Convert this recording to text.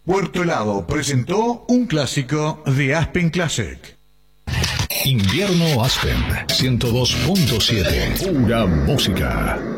Puerto Helado presentó un clásico de Aspen Classic. Invierno Aspen 102.7. Pura música.